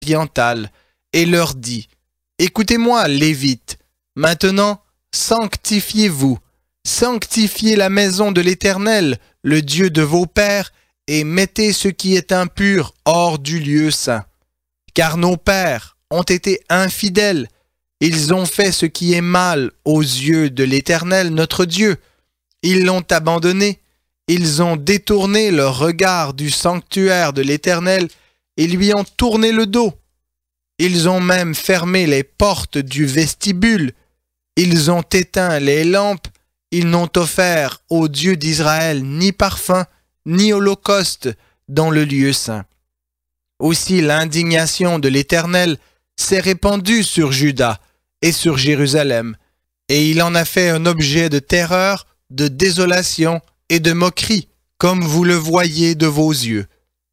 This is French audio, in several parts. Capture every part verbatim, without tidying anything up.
orientale et leur dit « Écoutez-moi, Lévites, maintenant sanctifiez-vous, sanctifiez la maison de l'Éternel, le Dieu de vos pères, et mettez ce qui est impur hors du lieu saint. Car nos pères ont été infidèles, ils ont fait ce qui est mal aux yeux de l'Éternel notre Dieu. Ils l'ont abandonné, ils ont détourné leur regard du sanctuaire de l'Éternel et lui ont tourné le dos. Ils ont même fermé les portes du vestibule, ils ont éteint les lampes, ils n'ont offert au Dieu d'Israël ni parfum, ni holocauste dans le lieu saint. Aussi l'indignation de l'Éternel s'est répandue sur Juda et sur Jérusalem, et il en a fait un objet de terreur, de désolation et de moquerie, comme vous le voyez de vos yeux.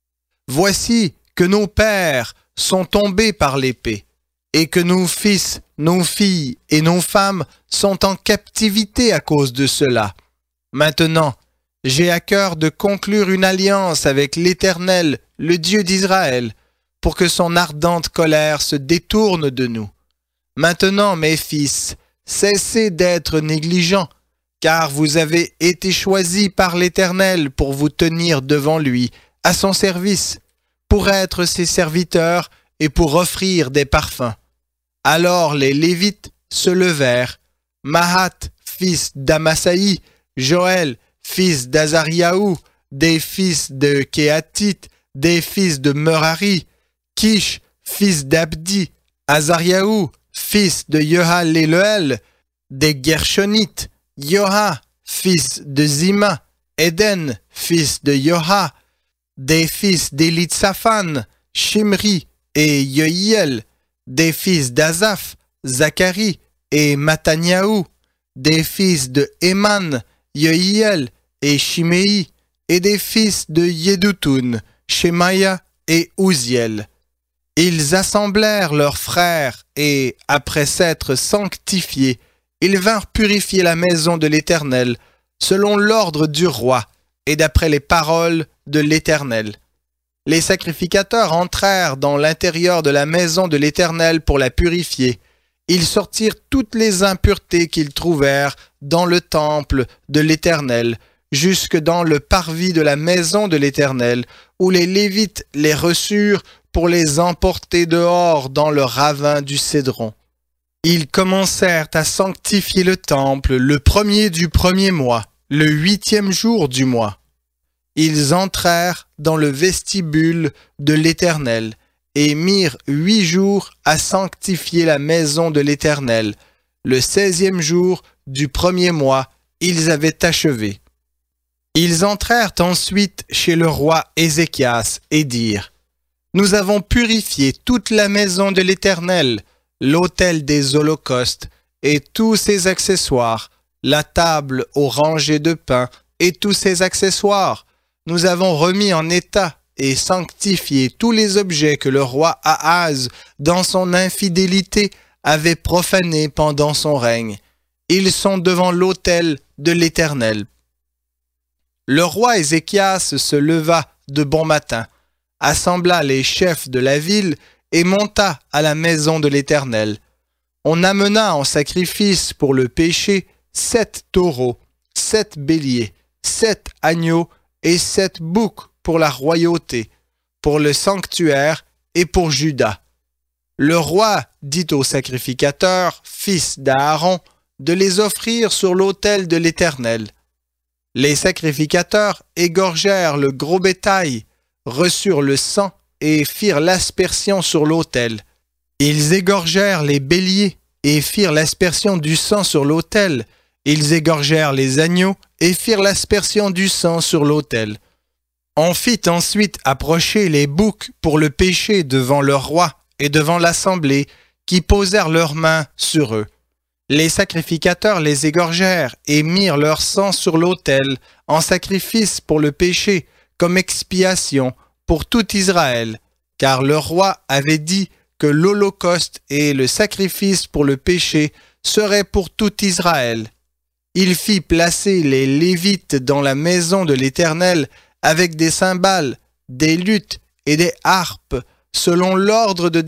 Voici que nos pères sont tombés par l'épée, et que nos fils, nos filles et nos femmes sont en captivité à cause de cela. Maintenant, j'ai à cœur de conclure une alliance avec l'Éternel, le Dieu d'Israël, pour que son ardente colère se détourne de nous. Maintenant, mes fils, cessez d'être négligents, car vous avez été choisis par l'Éternel pour vous tenir devant lui, à son service, pour être ses serviteurs et pour offrir des parfums. Alors les Lévites se levèrent, Mahat, fils d'Amasaï, Joël, fils d'Azariaou, des fils de Kéhatit, des fils de Merari, Kish, fils d'Abdi, Azariaou, fils de Yehaléleel, des Gershonites, Yoha, fils de Zima, Éden, fils de Yoha, des fils d'Élitsaphan, Shimri et Yehiel, des fils d'Azaph, Zacharie et Mattaniaou, des fils de Éman, Yehiel et Shimei, et des fils de Yédoutoun, Shemaïa et Ouziel. Ils assemblèrent leurs frères et, après s'être sanctifiés, ils vinrent purifier la maison de l'Éternel, selon l'ordre du roi et d'après les paroles de l'Éternel. Les sacrificateurs entrèrent dans l'intérieur de la maison de l'Éternel pour la purifier. Ils sortirent toutes les impuretés qu'ils trouvèrent dans le temple de l'Éternel, jusque dans le parvis de la maison de l'Éternel, où les Lévites les reçurent pour les emporter dehors dans le ravin du Cédron. Ils commencèrent à sanctifier le temple le premier du premier mois, le huitième jour du mois. Ils entrèrent dans le vestibule de l'Éternel et mirent huit jours à sanctifier la maison de l'Éternel. Le seizième jour du premier mois, ils avaient achevé. Ils entrèrent ensuite chez le roi Ézéchias et dirent « Nous avons purifié toute la maison de l'Éternel, l'autel des holocaustes et tous ses accessoires, la table aux rangées de pain et tous ses accessoires. Nous avons remis en état et sanctifié tous les objets que le roi Ahaz, dans son infidélité, avait profanés pendant son règne. Ils sont devant l'autel de l'Éternel. » Le roi Ézéchias se leva de bon matin, assembla les chefs de la ville et monta à la maison de l'Éternel. On amena en sacrifice pour le péché sept taureaux, sept béliers, sept agneaux et sept boucs pour la royauté, pour le sanctuaire et pour Juda. Le roi dit aux sacrificateurs, fils d'Aaron, de les offrir sur l'autel de l'Éternel. Les sacrificateurs égorgèrent le gros bétail, reçurent le sang et firent l'aspersion sur l'autel. Ils égorgèrent les béliers et firent l'aspersion du sang sur l'autel. Ils égorgèrent les agneaux et firent l'aspersion du sang sur l'autel. On fit ensuite approcher les boucs pour le péché devant le roi et devant l'assemblée, qui posèrent leurs mains sur eux. Les sacrificateurs les égorgèrent et mirent leur sang sur l'autel en sacrifice pour le péché, comme expiation pour tout Israël, car le roi avait dit que l'holocauste et le sacrifice pour le péché seraient pour tout Israël. Il fit placer les Lévites dans la maison de l'Éternel avec des cymbales, des luths et des harpes, selon l'ordre de